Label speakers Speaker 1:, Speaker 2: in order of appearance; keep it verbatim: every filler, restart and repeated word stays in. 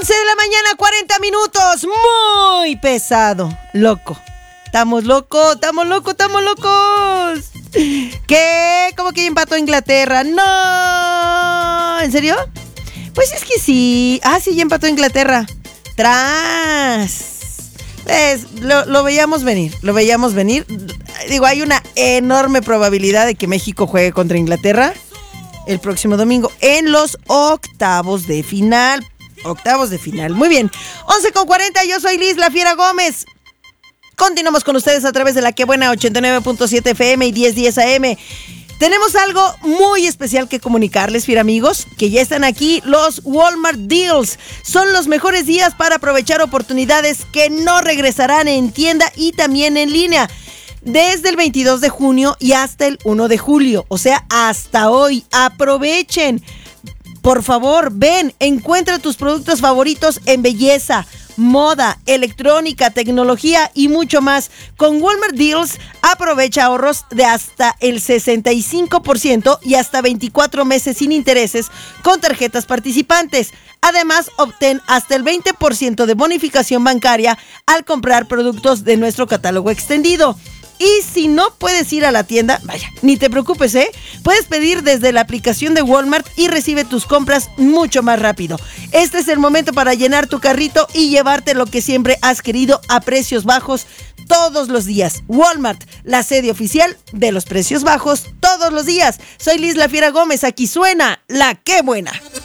Speaker 1: once de la mañana, cuarenta minutos. Muy pesado. Loco. Estamos locos, estamos locos, estamos locos. ¿Qué? ¿Cómo que empató Inglaterra? No. ¿En serio? Pues es que sí. Ah, sí, ya empató Inglaterra. Tras. Pues, lo, lo veíamos venir, lo veíamos venir. Digo, hay una enorme probabilidad de que México juegue contra Inglaterra el próximo domingo en los octavos de final. Octavos de final. Muy bien. once con cuarenta, yo soy Liz La Fiera Gómez. Continuamos con ustedes a través de la Que Buena ochenta y nueve punto siete F M y diez diez A M. Tenemos algo muy especial que comunicarles, fiera amigos, que ya están aquí los Walmart Deals. Son los mejores días para aprovechar oportunidades que no regresarán en tienda y también en línea. Desde el veintidós de junio y hasta el primero de julio, o sea, hasta hoy. Aprovechen. Por favor, ven, encuentra tus productos favoritos en belleza, moda, electrónica, tecnología y mucho más. Con Walmart Deals aprovecha ahorros de hasta el sesenta y cinco por ciento y hasta veinticuatro meses sin intereses con tarjetas participantes. Además, obtén hasta el veinte por ciento de bonificación bancaria al comprar productos de nuestro catálogo extendido. Y si no puedes ir a la tienda, vaya, ni te preocupes, ¿eh? Puedes pedir desde la aplicación de Walmart y recibe tus compras mucho más rápido. Este es el momento para llenar tu carrito y llevarte lo que siempre has querido a precios bajos todos los días. Walmart, la sede oficial de los precios bajos todos los días. Soy Liz La Fiera Gómez, aquí suena La Que Buena.